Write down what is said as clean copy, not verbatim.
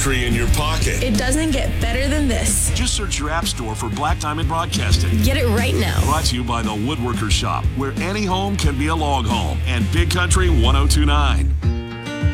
Country in your pocket. It doesn't get better than this. Just search your app store for Black Diamond Broadcasting. Get it right now. Brought to you by the Woodworker Shop, where any home can be a log home. And Big Country 102.9.